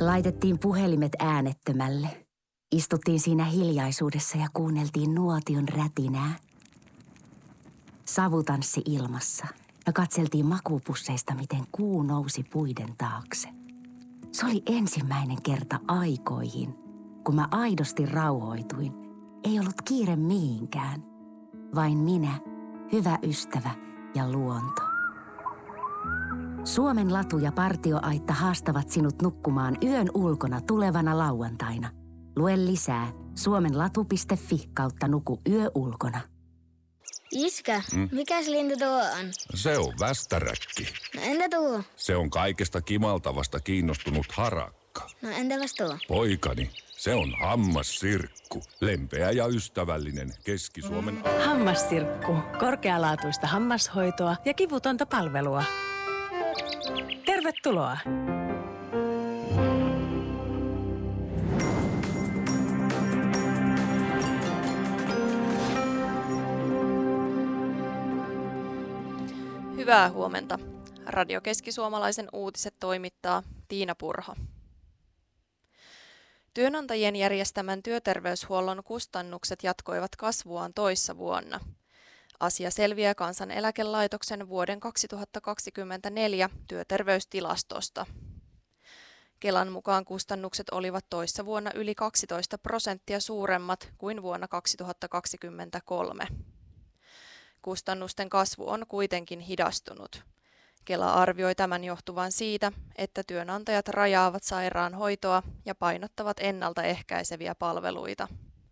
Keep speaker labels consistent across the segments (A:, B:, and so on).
A: Laitettiin puhelimet äänettömälle. Istuttiin siinä hiljaisuudessa ja kuunneltiin nuotion rätinää. Savu tanssi ilmassa ja katseltiin makupusseista, miten kuu nousi puiden taakse. Se oli ensimmäinen kerta aikoihin, kun mä aidosti rauhoituin. Ei ollut kiire mihinkään. Vain minä, hyvä ystävä ja luonto. Suomen latu ja partioaitta haastavat sinut nukkumaan yön ulkona tulevana lauantaina. Lue lisää suomenlatu.fi kautta nuku yö ulkona.
B: Iskä, mikäs lintu tuo on?
C: Se on västäräkki.
B: No entä tuo?
C: Se on kaikesta kimaltavasta kiinnostunut harakka.
B: No entäpäs tuo?
C: Poikani, se on hammassirkku. Lempeä ja ystävällinen Keski-Suomen...
D: Hammassirkku. Korkealaatuista hammashoitoa ja kivutonta palvelua. Tervetuloa!
E: Hyvää huomenta. Radio Keski-Suomalaisen uutiset toimittaa Tiina Purho. Työnantajien järjestämän työterveyshuollon kustannukset jatkoivat kasvuaan toissa vuonna. Asia selviää Kansaneläkelaitoksen vuoden 2024 työterveystilastosta. Kelan mukaan kustannukset olivat toissa vuonna yli 12% suuremmat kuin vuonna 2023. Kustannusten kasvu on kuitenkin hidastunut. Kela arvioi tämän johtuvan siitä, että työnantajat rajaavat sairaanhoitoa ja painottavat ennaltaehkäiseviä palveluita.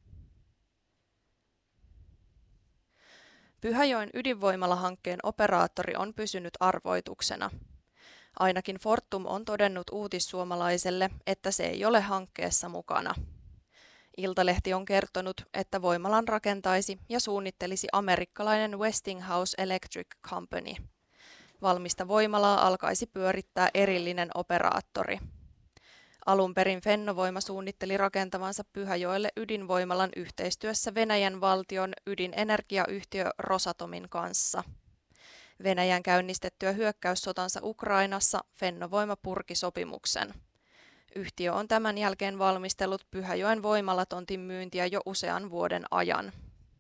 E: Pyhäjoen ydinvoimalahankkeen operaattori on pysynyt arvoituksena. Ainakin Fortum on todennut Uutissuomalaiselle, että se ei ole hankkeessa mukana. Iltalehti on kertonut, että voimalan rakentaisi ja suunnittelisi amerikkalainen Westinghouse Electric Company. Valmista voimalaa alkaisi pyörittää erillinen operaattori. Alun perin Fennovoima suunnitteli rakentavansa Pyhäjoelle ydinvoimalan yhteistyössä Venäjän valtion ydinenergiayhtiö Rosatomin kanssa. Venäjän käynnistettyä hyökkäyssotansa Ukrainassa Fennovoima purki sopimuksen. Yhtiö on tämän jälkeen valmistellut Pyhäjoen voimalatontin myyntiä jo usean vuoden ajan.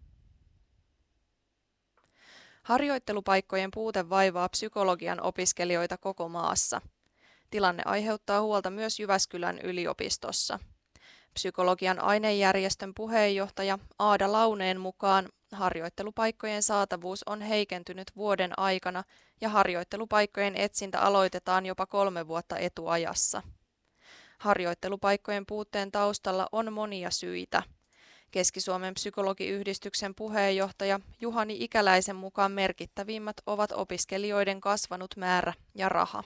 E: Harjoittelupaikkojen puute vaivaa psykologian opiskelijoita koko maassa. Tilanne aiheuttaa huolta myös Jyväskylän yliopistossa. Psykologian ainejärjestön puheenjohtaja Aada Launeen mukaan harjoittelupaikkojen saatavuus on heikentynyt vuoden aikana ja harjoittelupaikkojen etsintä aloitetaan jopa 3 vuotta etuajassa. Harjoittelupaikkojen puutteen taustalla on monia syitä. Keski-Suomen psykologiyhdistyksen puheenjohtaja Juhani Ikäläisen mukaan merkittävimmät ovat opiskelijoiden kasvanut määrä ja raha.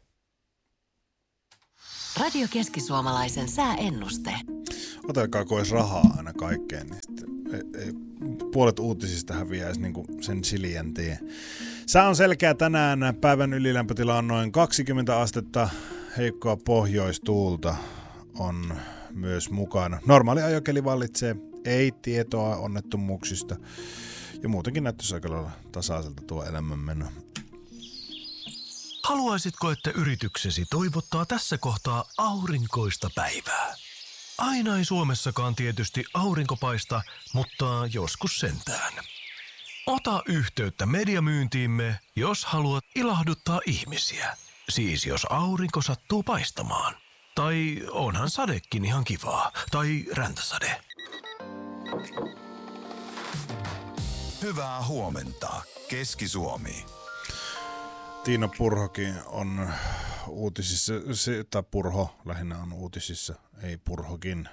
D: Radio Keski-Suomalaisen sääennuste.
F: Otelkaa kois rahaa aina kaikkeen, niin ei, puolet uutisista häviäisi niinku sen Siljan tie. Sää on selkeä tänään, päivän ylilämpötila on noin 20 astetta, heikkoa pohjoistuulta on myös mukana. Normaali ajokeli vallitsee, ei tietoa onnettomuuksista ja muutenkin näyttäisi aika lailla tasaiselta tuo elämänmeno.
G: Haluaisitko, että yrityksesi toivottaa tässä kohtaa aurinkoista päivää? Aina ei Suomessakaan tietysti aurinko paista, mutta joskus sentään. Ota yhteyttä mediamyyntiimme, jos haluat ilahduttaa ihmisiä. Siis jos aurinko sattuu paistamaan. Tai onhan sadekin ihan kivaa. Tai räntäsade.
C: Hyvää huomenta, Keski-Suomi.
F: Tiina Purhokin on uutisissa, tai Purho lähinnä on uutisissa, ei Purhokin.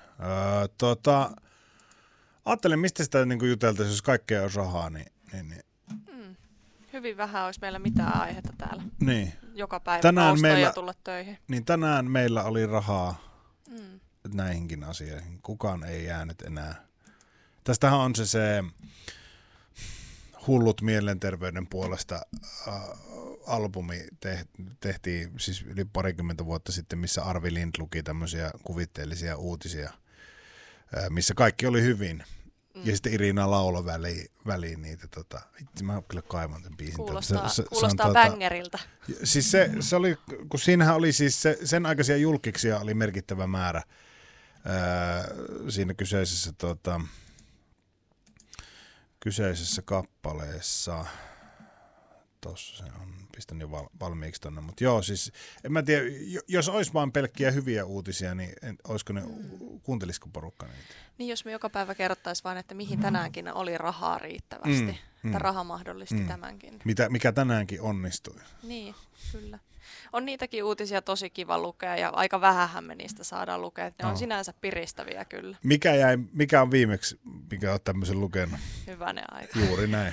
F: Ajattelin, mistä sitä niin juteltaisiin, jos kaikkea olisi rahaa, niin.
E: Hyvin vähän olisi meillä mitään aihetta täällä.
F: Niin.
E: Joka päivä nousta ja tulla töihin.
F: Niin tänään meillä oli rahaa näihinkin asioihin. Kukaan ei jäänyt enää. Tästähän on se Hullut mielenterveyden puolesta albumi tehtiin siis yli 20 vuotta sitten, missä Arvi Lind luki tämmöisiä kuvitteellisia uutisia, missä kaikki oli hyvin. Ja sitten Irina lauloi väliin niitä. Vitsi, mä kyllä kaivan tämän biisin.
E: Kuulostaa bängeriltä.
F: Siis se oli, kun siinähän oli siis sen aikaisia julkiksia oli merkittävä määrä siinä kyseisessä kappaleessa. Tossa se on, pistän jo valmiiksi tonne, mutta joo, siis en mä tiedä, jos olisi vaan pelkkiä hyviä uutisia, niin olisiko ne, kuuntelisiko porukka niitä?
E: Niin, jos me joka päivä kerrottaisiin vaan, että mihin tänäänkin oli rahaa riittävästi, että raha mahdollisti tämänkin.
F: Mikä tänäänkin onnistui.
E: Niin, kyllä. On niitäkin uutisia tosi kiva lukea ja aika vähähän me niistä saadaan lukea, ne on sinänsä piristäviä kyllä.
F: Mikä on viimeksi, mikä olet tämmöisen lukenut?
E: Hyvänen aika.
F: Juuri näin.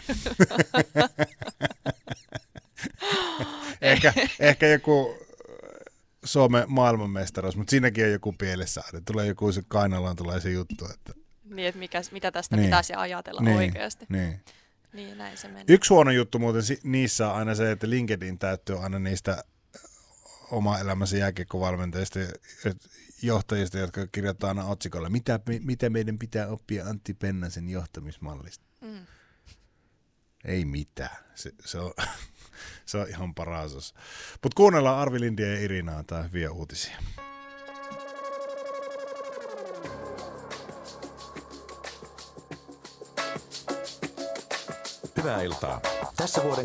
F: ehkä joku Suomen maailmanmestaruus, mutta siinäkin on joku pielessä. Tulee joku se kainaloon tulee se juttu. Että...
E: Niin, että mitä tästä pitäisi ajatella oikeasti. Niin, näin se menee.
F: Yksi huono juttu muuten niissä on aina se, että LinkedIn täyttyy aina niistä oma elämänsä jääkiekkovalmentajista johtajista, jotka kirjoittaa aina otsikolla, mitä meidän pitää oppia Antti Pennasen johtamismallista. Ei mitään. Se on ihan paras. Mutta kuunnellaan Arvi Lindiä ja Irinaa, tää hyviä uutisia.
C: Hyvää iltaa. Tässä vuoden